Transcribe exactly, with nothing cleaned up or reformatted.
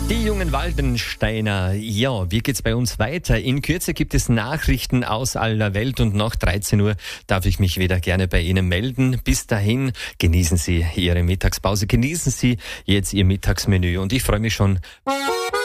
Die jungen Waldensteiner, ja, wie geht's bei uns weiter? In Kürze gibt es Nachrichten aus aller Welt und nach dreizehn Uhr darf ich mich wieder gerne bei Ihnen melden. Bis dahin genießen Sie Ihre Mittagspause, genießen Sie jetzt Ihr Mittagsmenü und ich freue mich schon